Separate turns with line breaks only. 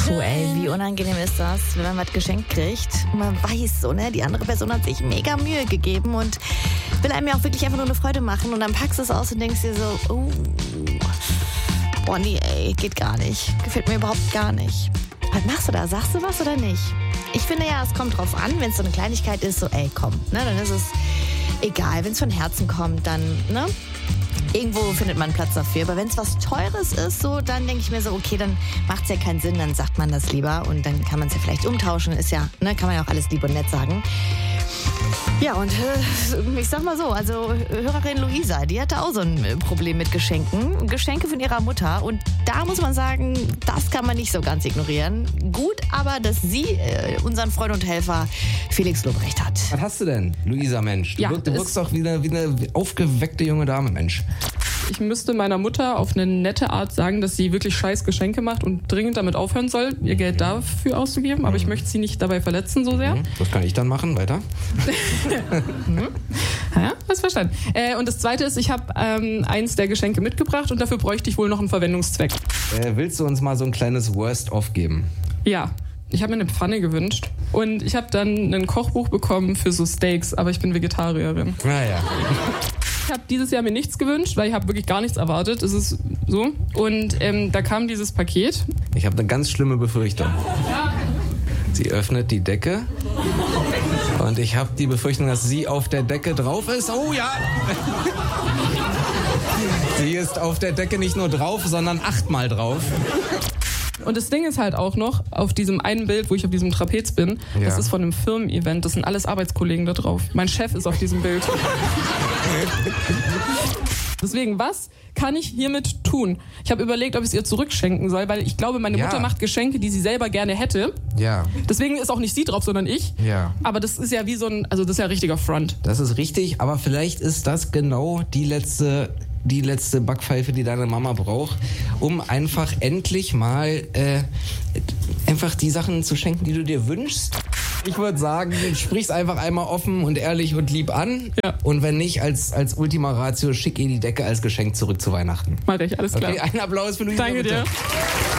Puh, ey, wie unangenehm ist das, wenn man was geschenkt kriegt. Man weiß so, ne, die andere Person hat sich mega Mühe gegeben und will einem ja auch wirklich einfach nur eine Freude machen. Und dann packst du es aus und denkst dir so, boah, nee, ey, geht gar nicht. Gefällt mir überhaupt gar nicht. Was machst du da? Sagst du was oder nicht? Ich finde ja, es kommt drauf an, wenn es so eine Kleinigkeit ist, so, ey, komm, ne, dann ist es egal. Wenn es von Herzen kommt, dann, ne? Irgendwo findet man Platz dafür. Aber wenn es was Teures ist, so, dann denke ich mir so, okay, dann macht es ja keinen Sinn, dann sagt man das lieber und dann kann man es ja vielleicht umtauschen. Ist ja, ne, kann man ja auch alles lieb und nett sagen. Ja, und ich sag mal so, also Hörerin Luisa, die hatte auch so ein Problem mit Geschenken. Geschenke von ihrer Mutter. Und da muss man sagen, das kann man nicht so ganz ignorieren. Gut, aber dass sie unseren Freund und Helfer Felix Lobrecht hat.
Was hast du denn, Luisa, Mensch? Du wirkst doch wie eine aufgeweckte junge Dame, Mensch.
Ich müsste meiner Mutter auf eine nette Art sagen, dass sie wirklich scheiß Geschenke macht und dringend damit aufhören soll, ihr Geld dafür auszugeben. Aber ich möchte sie nicht dabei verletzen so sehr.
Was kann ich dann machen? Weiter?
Ja, hast verstanden. Und das Zweite ist, ich habe eins der Geschenke mitgebracht und dafür bräuchte ich wohl noch einen Verwendungszweck.
Willst du uns mal so ein kleines Worst-of geben?
Ja. Ich habe mir eine Pfanne gewünscht und ich habe dann ein Kochbuch bekommen für so Steaks, aber ich bin Vegetarierin.
Naja.
Ich habe dieses Jahr mir nichts gewünscht, weil ich habe wirklich gar nichts erwartet. Es ist so. Und da kam dieses Paket.
Ich habe eine ganz schlimme Befürchtung. Sie öffnet die Decke und ich habe die Befürchtung, dass sie auf der Decke drauf ist. Oh ja! Sie ist auf der Decke nicht nur drauf, sondern 8-mal drauf.
Und das Ding ist halt auch noch, auf diesem einen Bild, wo ich auf diesem Trapez bin, das ist von einem Firmen-Event, das sind alles Arbeitskollegen da drauf. Mein Chef ist auf diesem Bild. Deswegen, was kann ich hiermit tun? Ich habe überlegt, ob ich es ihr zurückschenken soll, weil ich glaube, meine Mutter macht Geschenke, die sie selber gerne hätte. Ja. Deswegen ist auch nicht sie drauf, sondern ich. Ja. Aber das ist ja wie so ein, also das ist ja ein richtiger Front.
Das ist richtig, aber vielleicht ist das genau die letzte Backpfeife, die deine Mama braucht, um einfach endlich mal einfach die Sachen zu schenken, die du dir wünschst. Ich würde sagen, sprich's einfach einmal offen und ehrlich und lieb an. Ja. Und wenn nicht, als Ultima Ratio, schick ihr die Decke als Geschenk zurück zu Weihnachten.
Mach ich, alles klar.
Okay, einen Applaus für Luisa.
Danke dir.